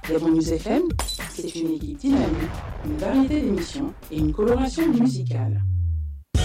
Gabon News FM, c'est une équipe dynamique, une variété d'émissions et une coloration musicale.